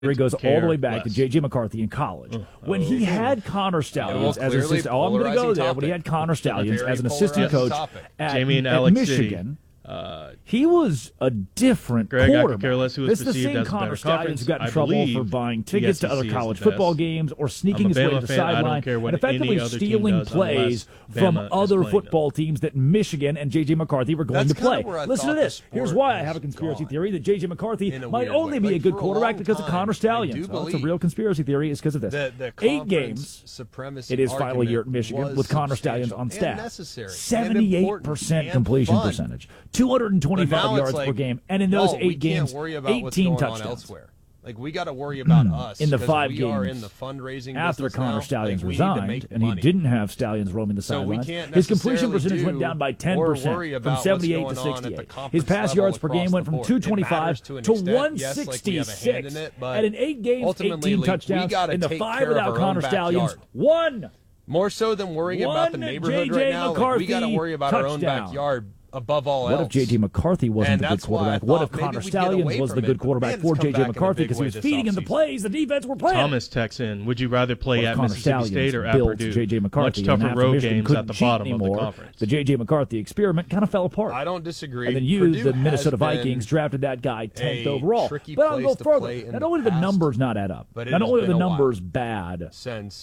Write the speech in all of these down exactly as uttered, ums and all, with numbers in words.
He goes all the way back less. to J J. McCarthy in college. Uh, when oh, he had Connor Stallions as assistant, oh, I'm going to go there. Topic. When he had Connor Stallions as an assistant coach at, Jamie and at Alex Michigan, uh, he was a different Greg, quarterback. I could care less who was this is the same Connor Stallions who got in I trouble for buying tickets to other college football games or sneaking his way to the sideline and effectively stealing plays from other football them. teams that Michigan and J J. McCarthy were going That's to play. Listen to this. Here's why I have a conspiracy theory that J J. McCarthy might only be a good quarterback because of Connor Stallions. Well, it's a real conspiracy theory. It's because of this. Eight games. It is final year at Michigan with Connor Stallions on staff. seventy-eight percent completion percentage. two hundred twenty-five yards per game. And in those eight games, eighteen touchdowns. Like, we got to worry about us in the five we games are in the fundraising after Connor now. Stallions like, resigned, and he didn't have Stallions roaming the so sidelines. His completion percentage went down by ten percent from seventy-eight to sixty-eight. His pass yards per game went from two twenty-five to, to one sixty-six. Yes, like and in eight games, eighteen touchdowns. In the five without Connor Stallions, one. More so than worrying one about the neighborhood J J. right now, like, we got to worry about touchdown. our own backyard. Above all what else. if J J. McCarthy wasn't and the good quarterback? What if Connor Stallions was the good quarterback for J J. McCarthy because he was feeding him the plays the defense were playing? Thomas texts in, would you rather play well, at Connor Mississippi Stallions State or at Purdue? J J. McCarthy, Much tougher road games at the bottom anymore. of the conference. The J J. McCarthy experiment kind of fell apart. I don't disagree. And then you, Purdue the Minnesota Vikings, drafted that guy tenth overall. But I'll go further. Not only the numbers not add up, not only are the numbers bad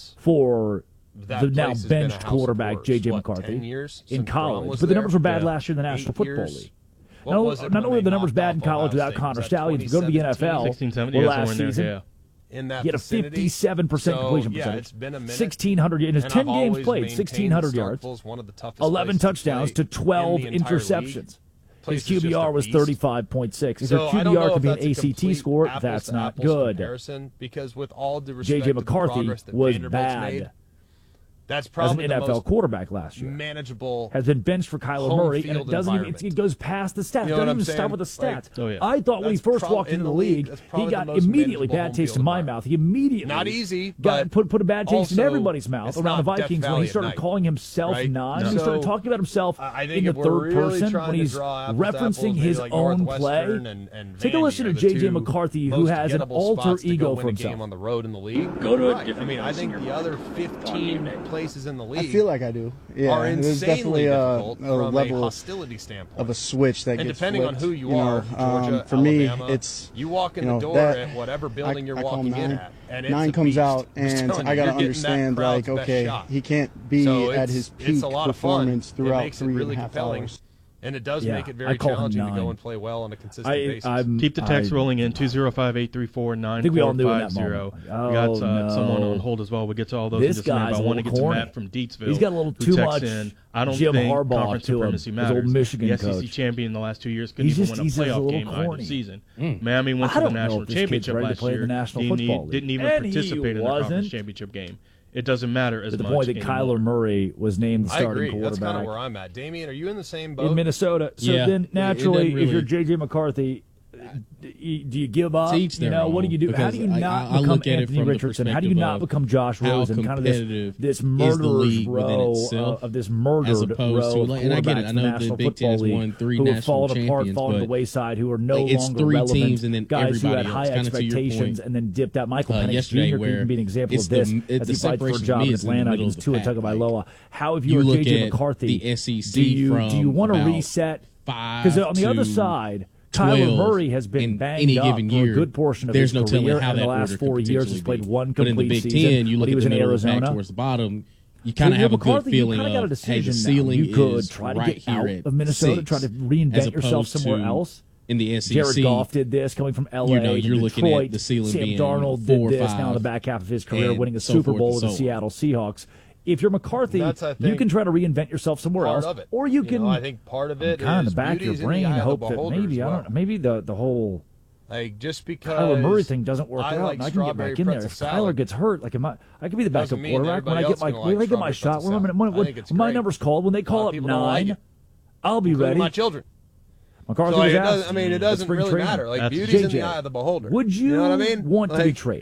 for That the now benched a quarterback J J. what, McCarthy in college, but the numbers were bad yeah. last year in the National Eight Football years. League. Not, not only are the numbers bad in college without Connor Stallions, but go to the N F L sixteen, seventeen, or yeah, last season, there, yeah. in that he had a fifty-seven percent so, completion yeah, percentage, it's been a minute, sixteen hundred in his and ten I've games played, sixteen hundred yards, one of the toughest eleven touchdowns to twelve in interceptions. His Q B R was beast. thirty-five point six. If so your Q B R could be an A A C T score, that's not good. Because with all due J respect J. McCarthy that was bad. Made, That's probably as an the N F L most quarterback last year. Manageable. Has been benched for Kyler Murray, and it doesn't even. It goes past the stats. You know Doesn't even saying? start with the stats. Like, oh, yeah. I thought when he first walked into the league, he got immediately bad taste in my mouth. He immediately not easy, got put put a bad taste in everybody's mouth around the Vikings when he started night, calling himself right? nine. No. He started talking about himself in the third person when he's referencing his own play. Take a listen to J J. McCarthy, who has an alter ego for himself. On the road in the league. Go to I mean, I think the other fifteen places in the league. I feel like I do. Yeah, are there's definitely a, a from level a hostility standpoint of a switch that and gets depending flipped, on who you, you are, know, Georgia, um, for Alabama, me, it's you walk in you know, the door that, at whatever building I, you're I walking nine, in at, and it's nine a comes beast. out, and I got to understand, like, okay, he can't be so at his peak performance throughout three really and a half compelling. hours. And it does yeah, make it very challenging to go and play well on a consistent I, basis. I'm, Keep the text I, rolling in, two oh five, eight three four, nine four five zero. We oh, got uh, no. someone on hold as well. We'll get to all those this in just a minute. I want to get corny. to Matt from Deatsville. He's got a little too much in. I don't Jim think Harbaugh conference to him, supremacy his matters. old Michigan the S E C coach. champion in the last two years couldn't he's even just, win a he's playoff game corny. either season. Mm. Miami went I to the don't know national if this championship kid's ready to last play year. the National Didn't, Football e- League. didn't even And participate in the wasn't. conference championship game. It doesn't matter as to the much point that anymore. Kyler Murray was named the I starting agree. quarterback. That's kind of where I'm at. Damien, are you in the same boat? In Minnesota. So yeah, then, naturally, really, if you're J J. McCarthy, do you give up? You know, what do you do? How do you not I, I become Anthony Richardson? How do you not become Josh Rosen? Kind of this, this murderer's row of, of this murdered row to, of like, and I get it. quarterbacks I in the know National the Big Ten Football has League won three who have national fallen apart, champions, fallen to the but wayside, who are no like, it's longer three relevant. teams and then Guys who had everybody high else. Kinda to your expectations point, and then dipped out. Michael uh, Penix yesterday Junior where could be an example it's of this the- it's as he the fights for a separation job for me in is in the Atlanta middle against of the Tua pack. Tagovailoa. How have You you, look J J. at McCarthy? the S E C do you from do you want to about reset? five Because on the other to side, Kyler Murray has been in banged any up given for year. a good portion of There's his no career. telling how in that the last order four could years, he's played be. one But in complete the Big season. Ten, you look he at was the in middle of the Arizona. pack towards the bottom. You kind of so have McCarthy, a good feeling you of, got a decision hey, the now. ceiling You could is try to right get here out at of Minnesota, six, try to reinvent yourself somewhere to else. In the S E C, Jared Goff did this, coming from L A you know, to you're Detroit. looking at the ceiling Sam being Darnold four did or this five, now in the back half of his career, winning a so Super Bowl forth with and the so Seattle Seahawks. If you're McCarthy, That's, I you think, can try to reinvent yourself somewhere part else, of it. or you You can. know, I think part of it kind is of back your beauty's in the brain, eye of the hope that beholder maybe as I well. don't. Maybe the the whole. Like, just because Kyler Murray thing doesn't work I out, like and I can get back in there. If salad, Kyler gets hurt, like am I, I could be the backup doesn't mean quarterback when I everybody get my else when gonna I get my like shot. strawberry When, when, pretzel when, salad. I think it's when my great. number's called, when they A call lot up of people don't nine, like it, I'll be including ready. my children. McCarthy So was it does, asked I mean, it at doesn't spring really training. matter. Like, That's beauty's in J J. the eye of the beholder. Would you, you know what I mean? want like, to be traded?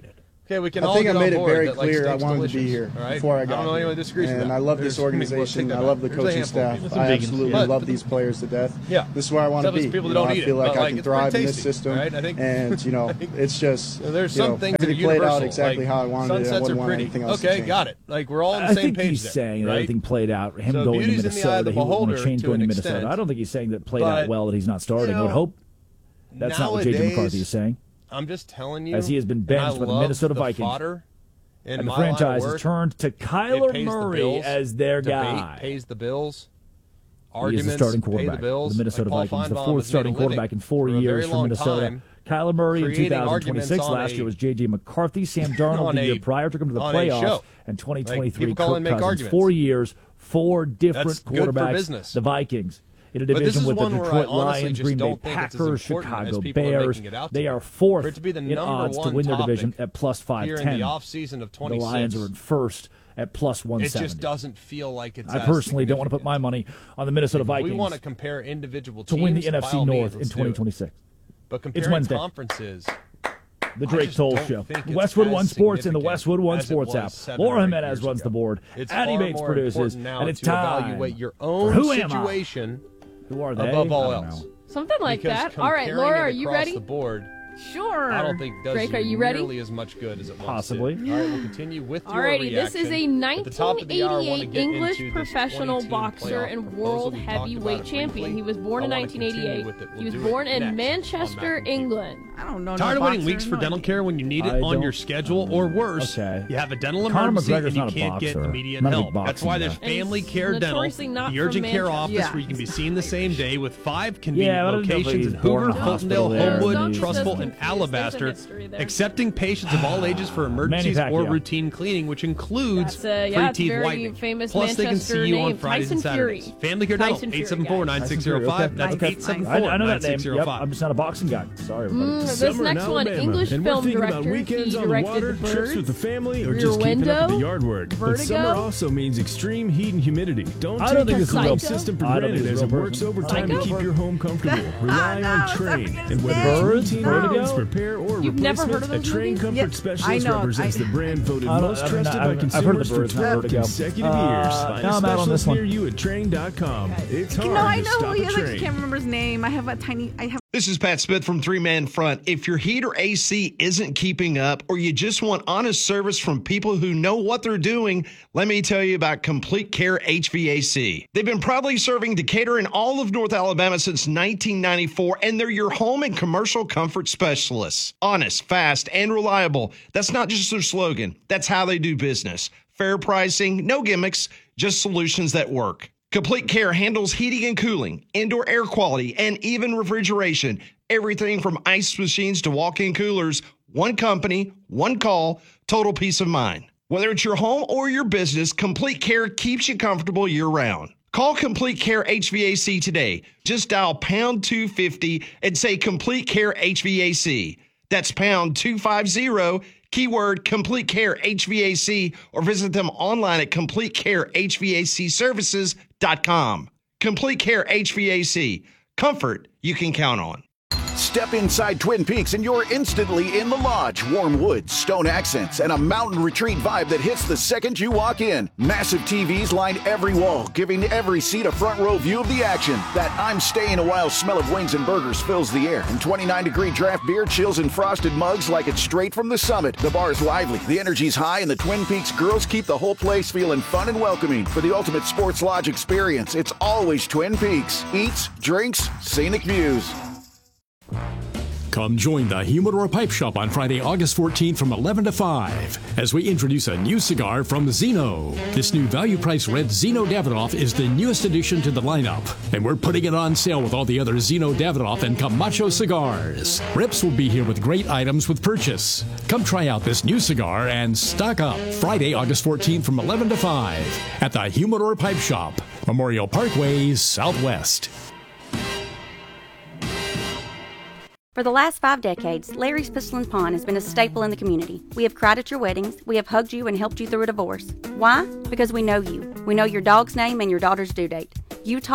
Okay, we can I all think get I made on it board very that, like, clear I steak's wanted delicious, to be here all right? before I got I don't know here. anyone disagrees with and that. I love There's- this organization. I love the There's a coaching handful. staff. I absolutely But- love these players to death. Yeah. This is where I want to Except be. it's people You that know, don't I eat feel it, like but, I like, can it's thrive pretty in this tasty, system. right? I think- And, you know, it's just, There's you some know, things that are everything played universal. out exactly like how I wanted it. I sunsets wouldn't are want pretty. anything else to Okay, change. got it. Like, we're all on the I same think page he's there, saying that right? everything played out. Him So going to beauty's in the eye Minnesota, of the he would want beholder to change to going to an Minnesota. extent. I don't think he's saying that played But, out well that he's not starting. you I would know, hope that's not what J J nowadays, McCarthy is saying. I'm just telling you. As he has been and benched I by the love Minnesota the Vikings. fodder in And the my line of franchise work. has turned to It Kyler pays the Murray bills. as their Debate guy. pays the bills. He Arguments is the starting pay quarterback the bills. of the Minnesota like Paul Vikings, the Feinbaum fourth has starting made a living quarterback in four for a years very for long Minnesota. time Kyler Murray in creating two thousand twenty-six. arguments on Last year a- was J J McCarthy. Sam Darnold on the year a- prior took him to the on a playoffs. show. And twenty twenty-three, Like, people call Kirk and make Cousins. arguments. Four years, four different That's good for quarterbacks. business. The Vikings. In a But this division is with the one where I Detroit honestly Lions, just Green Bay don't think it's as Packers, important as Chicago people are Bears. making it out to They be. are fourth For it to be the in number odds to one win their topic division at plus five here ten. in the offseason of The twenty-six. Lions are in first at plus one It seventy. just doesn't feel like it's I as personally don't want to put my significant. money on the Minnesota If Vikings we want to compare individual to teams win the N F by C all means, North in let's do twenty it. twenty-six. But comparing Wednesday. conferences, The I Drake just Toll don't Show. think it's Westwood as One Sports and the significant Westwood One as it Sports was app. seven Laura or eight Jimenez years runs ago. the board. It's Annie far Bates more produces. important now And it's to time. evaluate your own Who am I? situation Who are they? above all I don't else. know. Something like Because that. All right, comparing Laura, it are you across ready? The board, Sure. I don't think does Drake, are you ready? nearly as much good as it once Possibly. did. All right, we'll continue with your Alrighty, this reaction. is a At the top of the hour, I wanna nineteen eighty-eight get English into this professional twenty-team boxer playoff and proposal. world We talked about heavyweight it champion. briefly. He was born in I wanna nineteen continue eighty-eight. with it. We'll He was do it born in next on Manchester, Mac and Keith. England. I don't know. Tired no of waiting boxer, weeks for no dental idea. care when you need it I on don't- your schedule, or worse, Okay. you have a dental Conor emergency McGregor's and you not a can't get boxer. immediate Not a big help. That's boxing why there's guy. Family And Care he's Dental, notoriously not the from urgent care Manchester. office Yeah. where you can be seen the same day with five Yeah, convenient but I don't know if locations in he's born Hoover, in a hospital Fultondale, there. Homewood, As long as Trustful, he's and confused, there's a Alabaster, history there. accepting patients of all ages for emergencies Manny or Pacquiao. routine cleaning, which includes That's, uh, yeah, free it's teeth very whitening. famous Plus, they can Manchester see you on name, Fridays and Tyson Saturdays. Fury. Family Care Dental, Tyson Fury, eight seven four, nine six zero five. Tyson That's Fury, okay. eight seven I, four, I know nine that name. six zero Yep, five. I'm just not a boxing guy. Sorry, everybody. Mm, this Summer in next one, Alabama, English and we're film thinking director. about weekends He on the directed water, The trips with the Birds. family, or Rear just keeping up with the Window, yard work. But Vertigo. summer also means extreme heat and humidity. Don't I take don't think your this is real. cooling system for I don't think granted it's as it real works person. overtime to Psycho? keep your home comfortable. Rely no, on it's Train. African And whether Birds? it's routine Vertigo? maintenance, repair, or You've never heard of replacement, those a Train movies? Comfort Yep, Specialist I know, represents I- the brand voted I don't- most I mean, trusted I've- by I've heard consumers the for Birds, not twelve Vertigo. consecutive Uh, years. now Find a I'm out on specialist this one. near you at train dot com. It's hard You know, I to know stop who a he is. I just train. can't remember his name. I have a tiny. I have. This is Pat Smith from Three Man Front. If your heat or A C isn't keeping up, or you just want honest service from people who know what they're doing, let me tell you about Complete Care H V A C. They've been proudly serving Decatur and all of North Alabama since nineteen ninety-four, and they're your home and commercial comfort specialists. Honest, fast, and reliable. That's not just their slogan. That's how they do business. Fair pricing, no gimmicks, just solutions that work. Complete Care handles heating and cooling, indoor air quality, and even refrigeration. Everything from ice machines to walk-in coolers. One company, one call, total peace of mind. Whether it's your home or your business, Complete Care keeps you comfortable year-round. Call Complete Care H V A C today. Just dial pound two fifty and say Complete Care H V A C. That's pound two fifty, keyword Complete Care H V A C, or visit them online at complete care h v a c services dot com. Complete Care H V A C. Comfort you can count on. Step inside Twin Peaks and you're instantly in the lodge. Warm woods, stone accents, and a mountain retreat vibe that hits the second you walk in. Massive T Vs line every wall, giving every seat a front row view of the action. That I'm staying a while smell of wings and burgers fills the air. And twenty-nine degree draft beer chills in frosted mugs like it's straight from the summit. The bar's lively, the energy's high, and the Twin Peaks girls keep the whole place feeling fun and welcoming. For the ultimate sports lodge experience, it's always Twin Peaks. Eats, drinks, scenic views. Come join the Humidor Pipe Shop on Friday, August fourteenth from eleven to five as we introduce a new cigar from Zeno. This new value-priced red Zeno Davidoff is the newest addition to the lineup, and we're putting it on sale with all the other Zeno Davidoff and Camacho cigars. Rips will be here with great items with purchase. Come try out this new cigar and stock up Friday, August fourteenth from eleven to five at the Humidor Pipe Shop, Memorial Parkway, Southwest. For the last five decades, Larry's Pistol and Pawn has been a staple in the community. We have cried at your weddings. We have hugged you and helped you through a divorce. Why? Because we know you. We know your dog's name and your daughter's due date. You talk,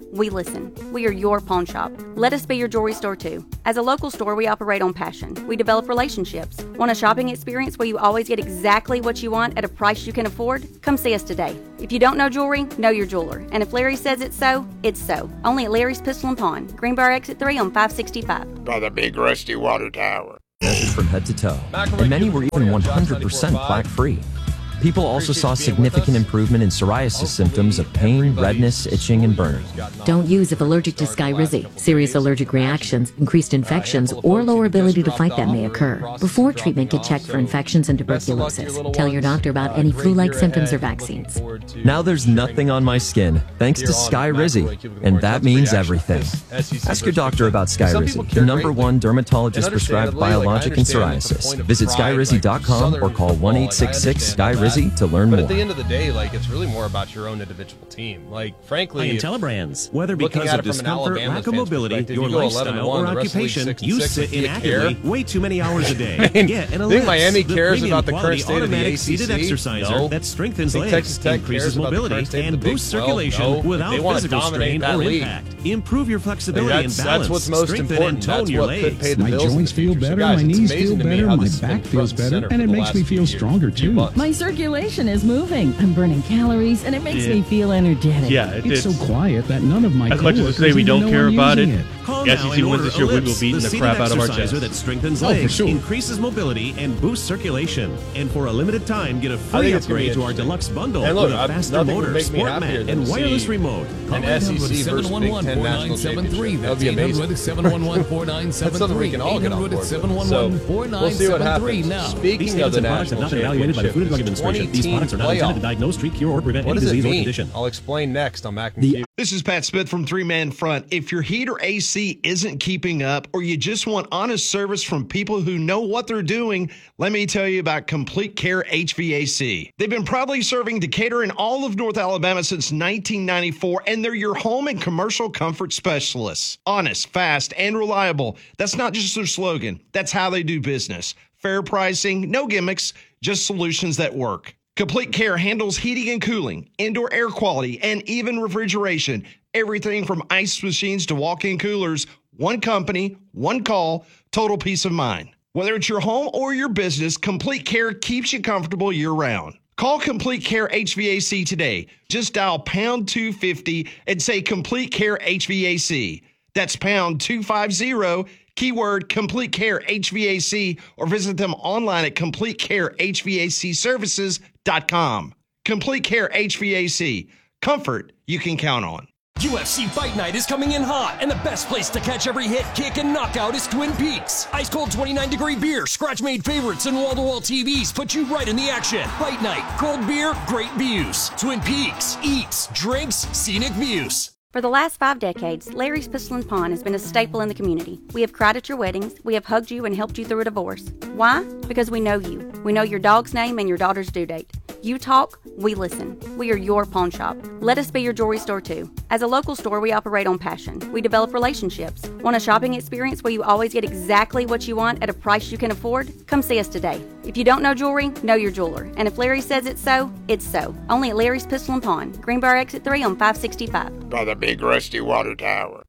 we listen. We are your pawn shop. Let us be your jewelry store too. As a local store, we operate on passion. We develop relationships. Want a shopping experience where you always get exactly what you want at a price you can afford? Come see us today. If you don't know jewelry, know your jeweler. And if Larry says it's so, it's so. Only at Larry's Pistol and Pawn, Greenbrier Exit three on five sixty-five. By the big rusty water tower. From head to toe, and many were even one hundred percent plaque-free. People also saw significant improvement in psoriasis symptoms of pain, redness, itching, and burning. Don't use if allergic to Skyrizi. Serious allergic reactions, increased infections, or lower ability to fight them may occur. Before treatment, get checked for infections and tuberculosis. Tell your doctor about any flu-like symptoms or vaccines. Now there's nothing on my skin, thanks to Skyrizi, and that means everything. Ask your doctor about Skyrizi, the number one dermatologist-prescribed biologic in psoriasis. Visit skyrizi dot com or call one eight six six Skyrizi to learn but more. But at the end of the day, like, it's really more about your own individual team. Like, frankly, Telebrands. Whether because of discomfort, lack of mobility, your lifestyle, or occupation, you sit inactively way too many hours a day. I mean, Get an I think Ellipse, Miami the cares premium about the current quality state of the automatic A C C. seated exerciser No. that strengthens Think legs, Texas Tech increases cares about the mobility, current state of and the Big boosts twelve. circulation No. without They wanna physical dominate strain that or league. impact. Improve your flexibility Like, and that's- balance. that's what's most Strengthen important. and tone That's your what could legs. pay the My bills in joints the feel future. So better, guys, my it's knees amazing feel to me better, how my this has been back front feels and better, center and for it the makes last me few feel years. stronger too. My circulation is moving. I'm burning calories, and it makes Yeah. me feel energetic. Yeah, it, It's it's so quiet that none of my as much as coworkers to say we even don't know care I'm about it. using it. Call The now S E C and wins order this year, we will Ellipse, beat the seated crap out of our exerciser chest. that strengthens Oh, for legs, sure. increases mobility, and boosts circulation. And for a limited time, get a I free think it's gonna be upgrade to our interesting. deluxe bundle And look, with a I- faster nothing would motor, make me sport happier mat, than and to wireless see remote. An S E C versus Big Ten national championship. That would be amazing. seven one one, four nine seven three. That's something we can all get on board with. seven one So one, four nine we'll see what seven three happens. now. These Speaking of statements the and products have national not been evaluated by the Food and Drug championship, Administration. These products are not intended to diagnose, treat, cure, or prevent What any does it disease or mean? condition. I'll explain next on Mac and The- Q. This is Pat Smith from Three Man Front. If your heat or A C isn't keeping up, or you just want honest service from people who know what they're doing, let me tell you about Complete Care H V A C. They've been proudly serving Decatur and all of North Alabama since nineteen ninety-four, and they're your home and commercial comfort specialists. Honest, fast, and reliable. That's not just their slogan. That's how they do business. Fair pricing, no gimmicks, just solutions that work. Complete Care handles heating and cooling, indoor air quality, and even refrigeration. Everything from ice machines to walk-in coolers. One company, one call, total peace of mind. Whether it's your home or your business, Complete Care keeps you comfortable year-round. Call Complete Care H V A C today. Just dial pound two fifty and say Complete Care H V A C. That's pound two fifty, keyword Complete Care H V A C, or visit them online at complete care h v a c services dot com. Complete Care H V A C. Comfort you can count on. U F C Fight Night is coming in hot, and the best place to catch every hit, kick, and knockout is Twin Peaks. Ice-cold twenty-nine degree beer, scratch-made favorites, and wall-to-wall T Vs put you right in the action. Fight Night, cold beer, great views. Twin Peaks, eats, drinks, scenic views. For the last five decades, Larry's Pistol and Pawn has been a staple in the community. We have cried at your weddings. We have hugged you and helped you through a divorce. Why? Because we know you. We know your dog's name and your daughter's due date. You talk, we listen. We are your pawn shop. Let us be your jewelry store too. As a local store, we operate on passion. We develop relationships. Want a shopping experience where you always get exactly what you want at a price you can afford? Come see us today. If you don't know jewelry, know your jeweler. And if Larry says it's so, it's so. Only at Larry's Pistol and Pawn, Greenbrier Exit three on five sixty-five. By the big rusty water tower.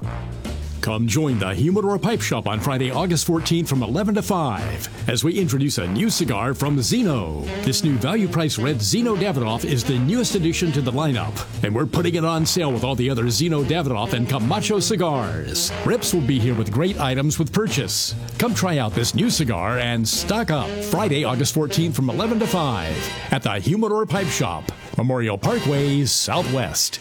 Come join the Humidor Pipe Shop on Friday, August fourteenth from eleven to five as we introduce a new cigar from Zeno. This new value-priced red Zeno Davidoff is the newest addition to the lineup, and we're putting it on sale with all the other Zeno Davidoff and Camacho cigars. Rips will be here with great items with purchase. Come try out this new cigar and stock up. Friday, August fourteenth from eleven to five at the Humidor Pipe Shop, Memorial Parkway, Southwest.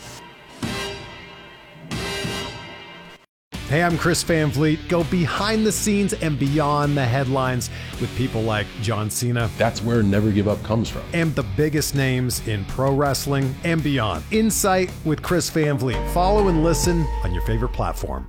Hey, I'm Chris Van Vliet. Go behind the scenes and beyond the headlines with people like John Cena. That's where Never Give Up comes from. And the biggest names in pro wrestling and beyond. Insight with Chris Van Vliet. Follow and listen on your favorite platform.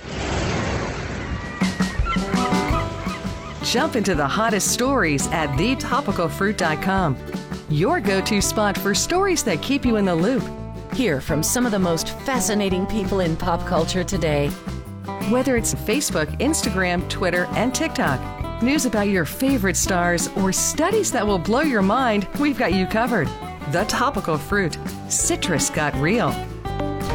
Jump into the hottest stories at the topical fruit dot com. Your go-to spot for stories that keep you in the loop. Hear from some of the most fascinating people in pop culture today. Whether it's Facebook, Instagram, Twitter, and TikTok, news about your favorite stars, or studies that will blow your mind, we've got you covered. The Topical Fruit. Citrus got real.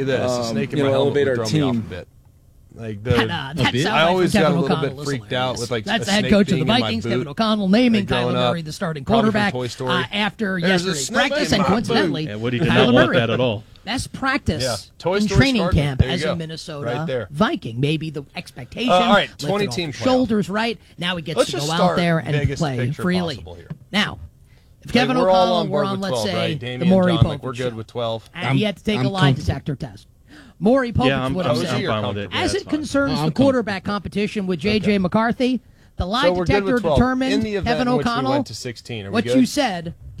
you this: um, a snake in you my know, helmet elevate would our throw me off a team. bit. Like the, That, uh, that sounds I like always Kevin got a little O'Connell bit is freaked out with like That's a the head snake coach of being the in my Vikings, boot. Kevin O'Connell, naming Like, growing Kyler Murray up, the starting probably from quarterback Toy Story. uh, after There's a yesterday's snake practice, in and my coincidentally, Yeah, Woody did Kyler not want Murray. that at all. Best practice Yeah. Toy in Story training Spartan. camp There you as go. a Minnesota Right there. Viking. Maybe the expectation, Uh, all right, lifted twenty off team the playoff. shoulders right. Now he gets Let's to just go out start there and biggest play picture freely. possible here. Now, if Like, Kevin we're all O'Connell on board were on, with let's twelve, say, right? Damian, the Maury John, Povich like, we're good show, with twelve. and he had to take I'm a lie comfortable. detector test. Maury Povich Yeah, I'm, would I'm, have I'm said, fine with it. as Yeah, it that's fine. concerns I'm the quarterback competition with J J. McCarthy, the lie So we're good detector with twelve. determined In the event Kevin in which we O'Connell. went to sixteen, are we what good? you said,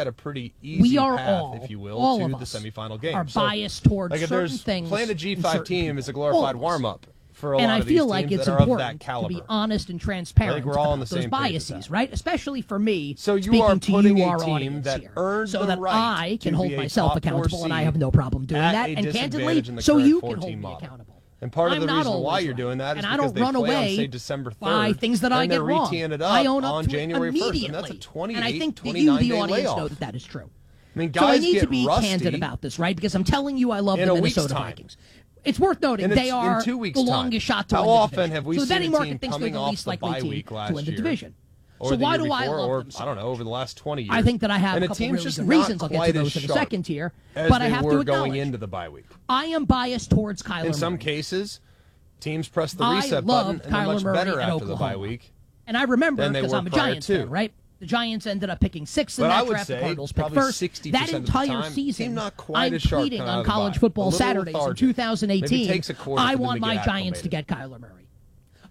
had a pretty easy we are path, all, if you will, all to of the us semifinal game. are so, biased towards like if certain there's things. playing a G and five certain team people. is a glorified All of us. warm-up for a and lot I of feel these like teams it's that are of important that caliber. to be honest and transparent I think we're all on about the those same page with biases, that. right? Especially for me, So you speaking are to putting you, a our team audience that here, earned so the that right I can to hold be a myself top four accountable, and I seed have no problem doing at that. a And disadvantage candidly, in the so current you can four-team hold me model. accountable. And part of I'm the not reason why always you're right. doing that is and I because don't they run play away on, say, December third, by things that I and get they're wrong. re-teeing it up I own up on to January it first, immediately. and that's a twenty-eight, and I think that you, twenty-nine the day audience, layoff. know that that is true. I mean, so I guys need get to be rusty candid about this, right? Because I'm telling you I love in the a week's Minnesota time. Vikings. It's worth noting In a- they in are two weeks' the time. longest shot to How win the often division. have we so the seen betting a market team thinks they're coming the off least the likely bye team week last to win the year? division. Or So the why year do I before, love or, them so I don't know, over the last twenty years. I think that I have and a the couple team's really just good not reasons. I'll get to quite as those in a sharp second tier. as But I they have were to going acknowledge into the bye week. I am biased towards Kyler In some Murray. cases, teams press the I reset button loved and they're Kyler much Murray better at after the bye Oklahoma. week. And I remember than they because were I'm a prior Giants to. fan, right? The Giants ended up picking sixth in But I that would draft. The say Cardinals picked probably first. sixty That percent of the entire time, season, team not quite I'm as sharp tweeting coming out on of the college bye. A football little Saturdays in lethargic. two thousand eighteen. Maybe it takes a quarter I for them want to my get Giants to acclimated. get Kyler Murray.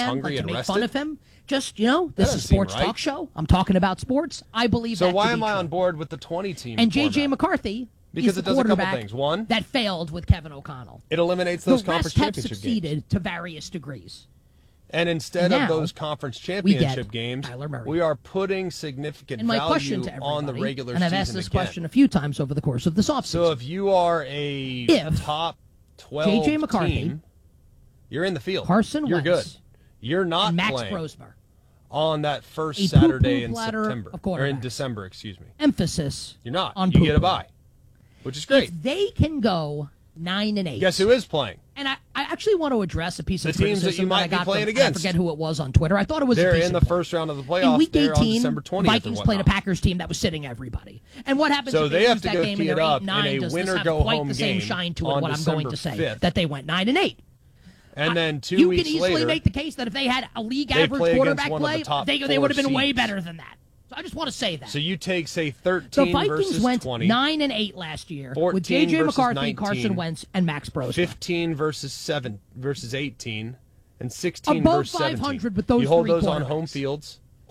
fan, hungry like to and make rested? fun of him. Just, you know, this doesn't is a sports seem right. talk show. I'm talking about sports. I believe So that why to am be I true. on board with the twenty team? And J J format? McCarthy Because is it the does a couple quarterback things. One, that failed with Kevin O'Connell. it eliminates those the conference rest have championship succeeded games. to various degrees. And instead Now, of those conference we get championship games, Kyler Murray. we are putting significant And my value question to on the everybody, regular and I've season asked this again. question a few times over the course of this offseason. So if you are a If top twelve J J McCarthy, team, you're in the field. Carson you're Wentz, good. You're not and Max playing Brosmer, on that first a Saturday poo-poo in platter September of or in quarterbacks. December, excuse me. emphasis You're not. on you get a poo-poo. bye, which is great. If they can go nine and eight, Guess who is playing? And I, I actually want to address a piece of The teams that criticism you might I be got playing from, against. I forget who it was on Twitter. I thought it was a They're decent in the point. first round of the In playoffs. week They're on eighteen, December twentieth. Vikings and played a whatnot. Packers team that was sitting everybody. And what happens So if they they, have lose to that go game tee and it they're up eight nine? in a Does win this or have go quite home the same game shine to it? on What I'm going to December say fifth. that they went nine and eight. And then two you weeks can easily later, make the case that if they had a league they average play against quarterback one of the play, top they, they four would have been way seeds. better than that. So I just want to say that. So you take, say, The thirteen Vikings versus went twenty. nine and eight last year fourteen with J J versus McCarthy, nineteen, Carson Wentz, and Max Brosmer. fifteen versus seven versus eighteen, and sixteen Above versus seventeen. five hundred with those You hold three those on home quarterbacks. fields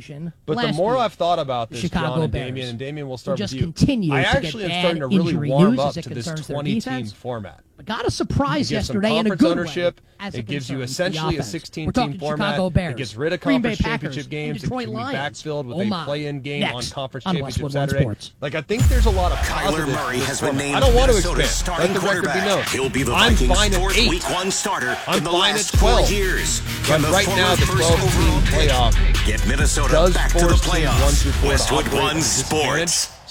situation. But last the more week, I've thought about this, Chicago John and Bears Damien, and Damien, we'll start just with you. continues I to actually get am starting to bad really injury warm news up as it to this concerns their twenty-team defense. format. Got a surprise It gives some yesterday in a conference good ownership. way. As It it gives you concerns essentially the a offense. We're sixteen-team talking format. Chicago Bears, It gets rid of Green Bay conference Packers, championship games. It Detroit can be Lions. backfilled with Oh a my. play-in game Next on conference on championship Westwood One Saturday. Sports. Like, I think there's a lot of Kyler positives Murray to this has been format. named I don't want to Minnesota's expand. starting Let the record be known. quarterback. He'll be the I'm Vikings' fine at fourth eight. Week One starter I'm in the fine last at twelve. four years. But Can the right now, the former twelve-team first overall pick playoff get Minnesota does back to the force teams one playoffs? through four to Westwood operate One at a disadvantage. Sports.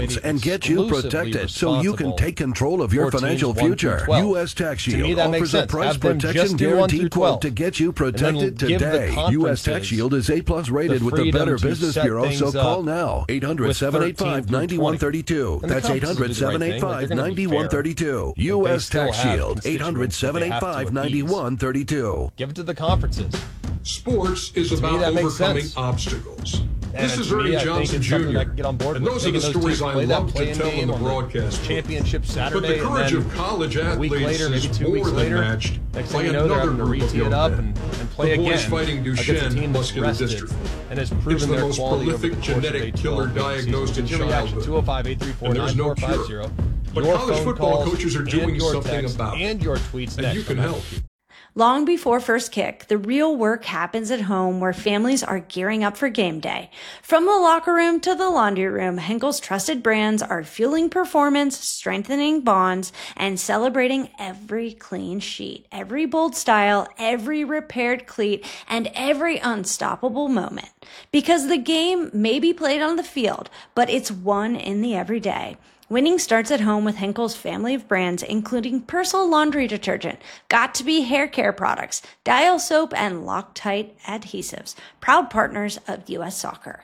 solutions and get you protected so you can take control of your financial future. U S Tax Shield offers a price protection guarantee quote to get you protected today. U S Tax Shield is A plus rated with the Better Business Bureau, so call now. eight hundred, seven eight five, nine one three two. That's eight hundred, seven eight five, nine one three two. U S Tax Shield. eight hundred, seven eight five, nine one three two. Give it to the conferences. Sports is about overcoming obstacles. And this is to me, Ernie I think Johnson it's something Junior I can get on board and with. those are the Taking stories teams I play that love to play-in tell on game the on broadcast. Championship Saturday. But the courage and of college then a week athletes later, maybe is two more weeks than later, matched next by thing you know, they're another having to group of re-tee young it up men. and, and play The boys again fighting against a Duchenne team that's muscular rested dystrophy. and has It's proven the their most quality over prolific the course of genetic a killer twelve-game diagnosed season. in Get your reaction, childhood. two oh five, eight three four, And there's nine no four five cure. zero. But Your college phone football calls coaches are and doing your something texts about it. and your tweets And next. you can on help. Long before first kick, the real work happens at home where families are gearing up for game day. From the locker room to the laundry room, Henkel's trusted brands are fueling performance, strengthening bonds, and celebrating every clean sheet, every bold style, every repaired cleat, and every unstoppable moment. Because the game may be played on the field, but it's won in the everyday. Winning starts at home with Henkel's family of brands, including Persil laundry detergent, Got2b hair care products, Dial soap, and Loctite adhesives. Proud partners of U S Soccer.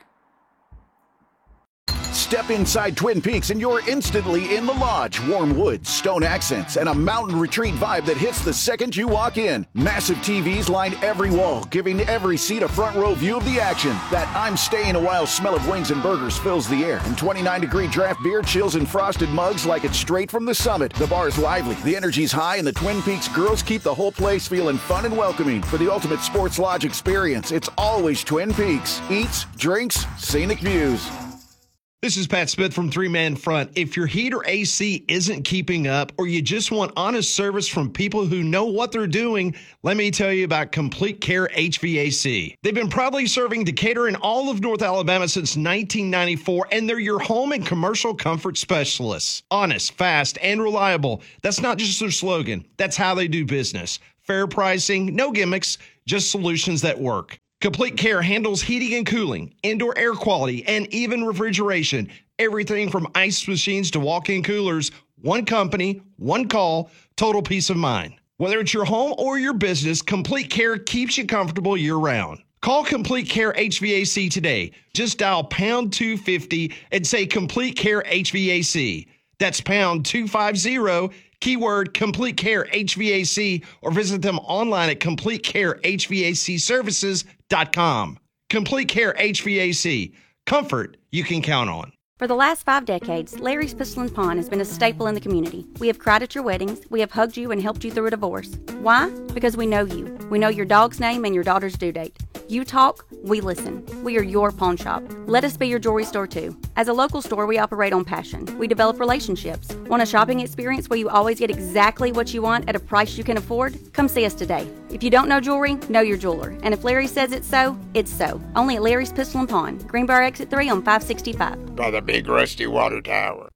Step inside Twin Peaks and you're instantly in the lodge. Warm woods, stone accents, and a mountain retreat vibe that hits the second you walk in. Massive T Vs line every wall, giving every seat a front row view of the action. That I'm staying a while smell of wings and burgers fills the air. And twenty-nine degree draft beer chills in frosted mugs like it's straight from the summit. The bar's lively, the energy's high, and the Twin Peaks girls keep the whole place feeling fun and welcoming. For the ultimate sports lodge experience, it's always Twin Peaks. Eats, drinks, scenic views. This is Pat Smith from Three Man Front. If your heat or A C isn't keeping up, or you just want honest service from people who know what they're doing, let me tell you about Complete Care H V A C. They've been proudly serving Decatur and all of North Alabama since nineteen ninety-four, and they're your home and commercial comfort specialists. Honest, fast, and reliable. That's not just their slogan. That's how they do business. Fair pricing, no gimmicks, just solutions that work. Complete Care handles heating and cooling, indoor air quality, and even refrigeration. Everything from ice machines to walk-in coolers. One company, one call, total peace of mind. Whether it's your home or your business, Complete Care keeps you comfortable year-round. Call Complete Care H V A C today. Just dial pound two fifty and say Complete Care H V A C. That's pound two fifty, keyword Complete Care H V A C, or visit them online at complete care h v a c services dot com. Complete Care H V A C. Comfort you can count on. For the last five decades, Larry's Pistol and Pawn has been a staple in the community. We have cried at your weddings. We have hugged you and helped you through a divorce. Why? Because we know you. We know your dog's name and your daughter's due date. You talk, we listen. We are your pawn shop. Let us be your jewelry store too. As a local store, we operate on passion. We develop relationships. Want a shopping experience where you always get exactly what you want at a price you can afford? Come see us today. If you don't know jewelry, know your jeweler. And if Larry says it's so, it's so. Only at Larry's Pistol and Pawn, Greenbrier Exit three on five sixty-five. By the big rusty water tower.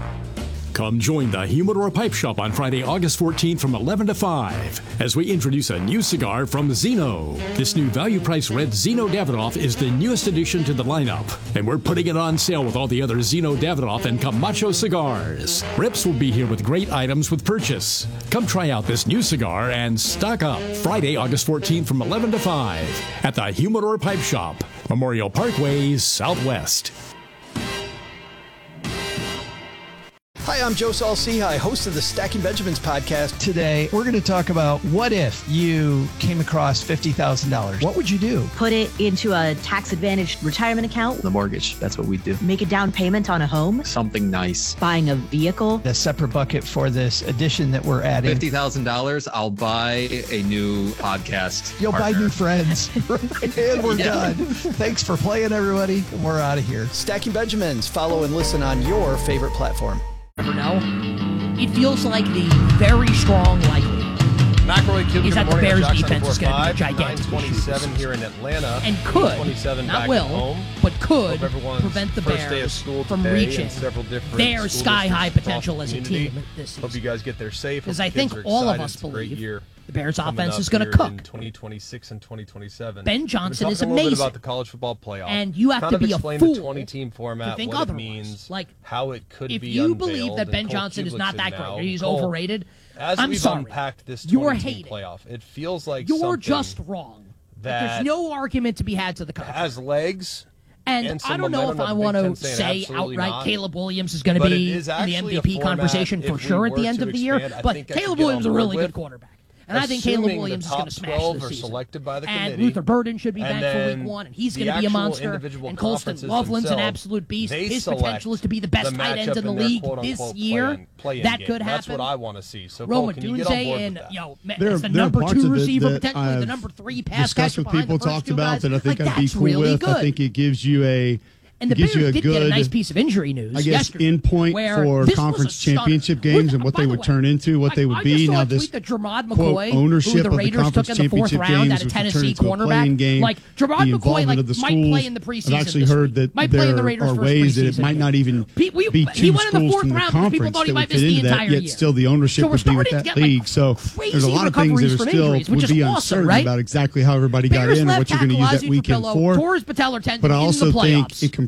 Come join the Humidor Pipe Shop on Friday, August fourteenth from eleven to five as we introduce a new cigar from Zeno. This new value-priced red Zeno Davidoff is the newest addition to the lineup, and we're putting it on sale with all the other Zeno Davidoff and Camacho cigars. Rips will be here with great items with purchase. Come try out this new cigar and stock up Friday, August fourteenth from eleven to five at the Humidor Pipe Shop, Memorial Parkway, Southwest. Hi, I'm Joe Saul-Sehy, host of the Stacking Benjamins podcast. Today, we're going to talk about what if you came across fifty thousand dollars. What would you do? Put it into a tax-advantaged retirement account. The mortgage, that's what we do. Make a down payment on a home. Something nice. Buying a vehicle. A separate bucket for this addition that we're adding. fifty thousand dollars, I'll buy a new podcast You'll partner. buy new friends. And we're Yeah. done. Thanks for playing, everybody. And we're out of here. Stacking Benjamins. Follow and listen on your favorite platform. Never know. It feels like the very strong likelihood McElroy, Cube, is that the morning, Bears' Josh defense is going to be nine gigantic. twenty-seven here in Atlanta. And could, twenty-seven not back will, at home. but could Hope everyone's prevent the first day of Bears school from today reaching in several different their school sky-high districts across potential the as a community. team this season. Hope you guys get there safe. Because Hope I the think kids are all of excited. us It's a great believe year the Bears' coming offense up is going to here cook. in twenty twenty-six and twenty twenty-seven. Ben Johnson We're is talking a little bit amazing. about the college football playoff. And you have kind to of be a explain fool the twenty-team format, to think what otherwise. it means, Like, how it could if be you unveiled, believe that and Ben Cole Johnson is not Kublik's that in great, now. or he's Cole, overrated, As I'm we've sorry. unpacked this You're twenty-team hating. playoff, it feels like You're something just wrong. that There's no argument to be had to the contrary. has legs. And, and some I don't know if momentum I that want Big to Ten saying say absolutely outright not. Caleb Williams is going to But be it is in the actually M V P a format, conversation if for we sure at were the end to of the year. expand, I But think I could Caleb get Williams is a on really board good with, quarterback. And I think Caleb assuming Williams the is going top to smash twelve this are season. selected by the And committee, Luther Burden should be and back for then week one, and he's the going to be a actual monster. individual And Colston conferences Loveland's an themselves, absolute beast. they His select potential is to be the best the tight ends matchup in the in their league quote-unquote this year. play-in- play-in That game. could happen. That's what I want to see. So, Roman Cole, can you get on Dunze board and with that? you know, There- as the there are number parts two of it receiver, that potentially the I've number three pass discussed catcher with behind people, the first talked two about guys. that I think Like, I'd be that's cool really with. good. I think it gives you a And the it gives Bears you a did good, get a nice piece of injury news I guess, yesterday, in point where for this was conference a stunner. championship games and what By they the would way, turn into, what they would I be. just saw Now a this tweet that Jermod quote, McCoy, ownership who the of the Raiders took conference in the fourth championship round games, at a which would turn Tennessee into a cornerback, playing game. like Jermod the McCoy, involvement like of the might schools. play in the preseason. I've actually this heard week. that might play in the there Raiders' are first ways that it preseason might game. not even He, we, be he two went in the schools fourth from the round because people conference thought he that might would miss fit the into that, entire yet year. still the ownership So we're would be with starting to that get, like, league. So crazy there's a lot of things that recoveries are from still injuries, which would is be awesome, uncertain right? about exactly how everybody got Bears in and left what you're going to tackle use that Ozzie weekend Trapillo for. tore his patellar tendon But I in also the think playoffs. it can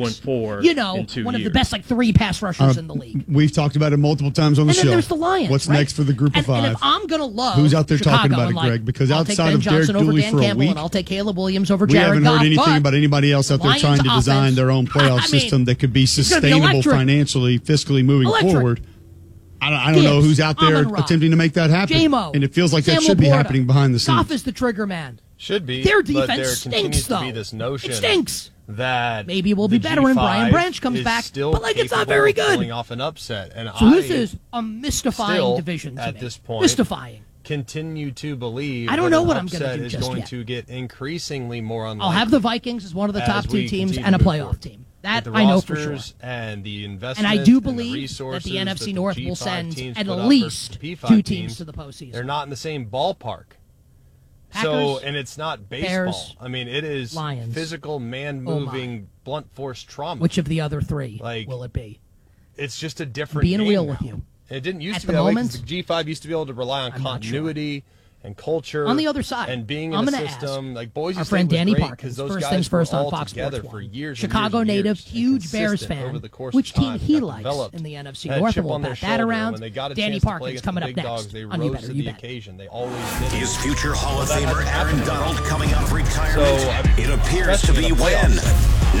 oh and four you know, in two one years. of the best like three pass rushers Uh, in the league. We've talked about it multiple times on the And show. then there's the Lions. What's right? next for the group and, of five? And if I'm going to love Who's out there Chicago, talking about it, like, Greg? Because I'll outside take Ben of Derek Johnson over Dooley Dan for a Campbell, week, and I'll take Caleb Williams over we Jared haven't Goff, heard anything but about anybody else out there Lions trying to design offense, their own playoff I mean, system that could be it's gonna be sustainable electric. financially, fiscally moving Electric. forward. I don't, I don't know Gibbs, who's out there Amon-Ra, attempting to make that happen. J-Mo, and it feels like Sam that should be Laporta. happening behind the scenes. Goff is the trigger man. Should be. Their but defense there stinks, continues though. to be this notion It stinks. that Maybe we'll be the better when G five Brian Branch comes is back, still but, like, it's not capable very of good. Pulling off an upset, and So I this is a mystifying still, division to at me. this point, mystifying. Continue to believe. I don't that know an what I'm gonna upset do is just going yet. to get increasingly more unlikely. I'll have the Vikings as one of the top as two we teams continue and a to move playoff forward. team. That With the I know for sure. rosters And the investments And I do and the believe that resources the N F C that North the will G five send teams at put up least versus the P five two teams teams, to the postseason. They're not in the same ballpark. Packers, so, and it's not baseball. Bears, I mean, it is Lions. physical, Oh, man-moving, blunt force trauma. Which of the other three Like, will it be? It's just a different Being game real now. with you. And it didn't used At to be the that way moment, 'cause the G five used to be able to rely on I'm not sure. continuity and culture. On the other side, and being I'm in a gonna system ask like Boise our State friend was Danny great Parkins, because those first guys things first were on all Fox together Sports for one. years. Chicago and years native, and years, huge and Bears consistent fan. over the course Which of team time, he got likes developed, in the N F C had a North, chip and we'll on their bat that shoulder, and around. when they got a Danny chance to play Parkins against coming the up big next dogs, they on You rose Better, to You the Bet. occasion. They always did. Is future Hall of Well, that Famer hasn't Aaron happened Donald anymore. coming off retirement? So, I mean, it appears to especially be in the when. playoffs.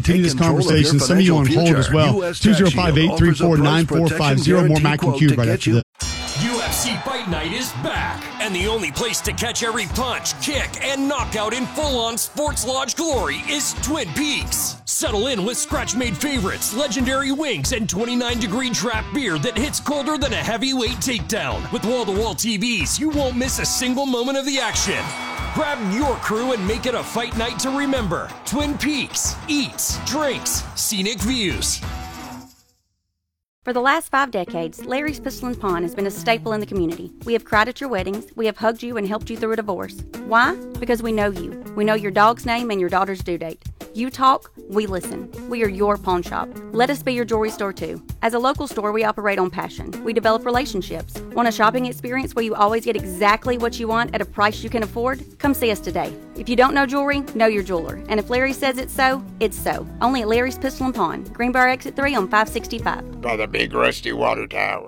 continue this conversation. Some of you on hold as well. two oh five, eight three four, nine four five zero. More Mac and Cube right after this. U F C Fight Night is back, and the only place to catch every punch, kick, and knockout in full-on Sports Lodge glory is Twin Peaks. Settle in with scratch-made favorites, legendary wings, and twenty-nine degree draft beer that hits colder than a heavyweight takedown. With wall-to-wall T Vs, you won't miss a single moment of the action. Grab your crew and make it a fight night to remember. Twin Peaks. Eats, drinks, scenic views. For the last five decades, Larry's Pistol and Pawn has been a staple in the community. We have cried at your weddings. We have hugged you and helped you through a divorce. Why? Because we know you. We know your dog's name and your daughter's due date. You talk, we listen. We are your pawn shop. Let us be your jewelry store too. As a local store, we operate on passion. We develop relationships. Want a shopping experience where you always get exactly what you want at a price you can afford? Come see us today. If you don't know jewelry, know your jeweler. And if Larry says it's so, it's so. Only at Larry's Pistol and Pawn, Greenbrier Exit three on five sixty-five. By the big rusty water tower.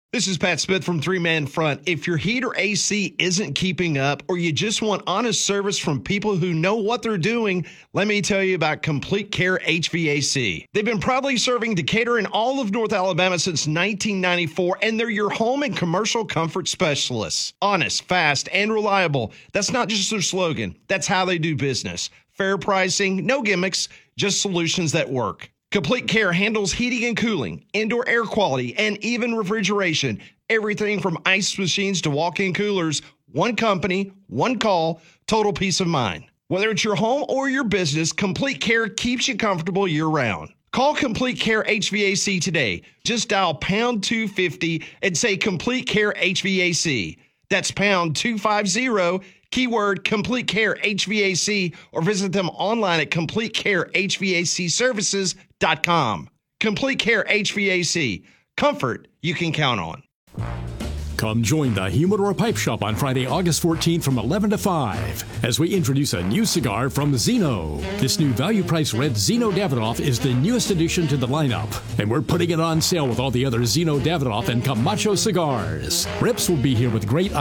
This is Pat Smith from Three Man Front. If your heat or A C isn't keeping up, or you just want honest service from people who know what they're doing, let me tell you about Complete Care H V A C. They've been proudly serving Decatur and all of North Alabama since nineteen ninety-four, and they're your home and commercial comfort specialists. Honest, fast, and reliable. That's not just their slogan. That's how they do business. Fair pricing, no gimmicks, just solutions that work. Complete Care handles heating and cooling, indoor air quality, and even refrigeration. Everything from ice machines to walk-in coolers. One company, one call, total peace of mind. Whether it's your home or your business, Complete Care keeps you comfortable year-round. Call Complete Care H V A C today. Just dial pound two fifty and say Complete Care H V A C. That's pound two fifty, keyword Complete Care H V A C, or visit them online at complete care h v a c services dot com. Complete Care H V A C. Comfort you can count on. Come join the Humidor Pipe Shop on Friday, August fourteenth from eleven to five as we introduce a new cigar from Zeno. This new value-priced red Zeno Davidoff is the newest addition to the lineup, and we're putting it on sale with all the other Zeno Davidoff and Camacho cigars. Rips will be here with great